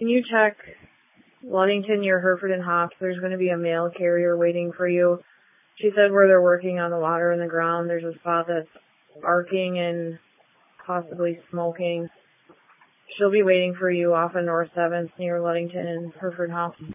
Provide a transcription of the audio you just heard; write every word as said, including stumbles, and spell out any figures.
Can you check Ludington near Hereford and Hops? There's going to be a mail carrier waiting for you. She said where they're working on the water and the ground, there's a spot that's arcing and possibly smoking. She'll be waiting for you off of North seventh near Ludington and Hereford Hops.